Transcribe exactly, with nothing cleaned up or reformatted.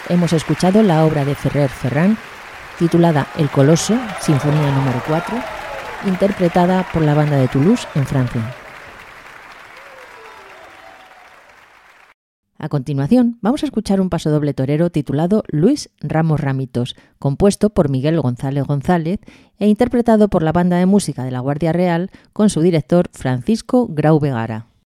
hemos escuchado la obra de Ferrer Ferran titulada El Coloso, Sinfonía número cuatro, interpretada por la banda de Toulouse en Francia. A continuación, vamos a escuchar un pasodoble torero titulado Luis Ramos Ramitos, compuesto por Miguel González González e interpretado por la banda de música de la Guardia Real con su director Francisco Grau Vegara.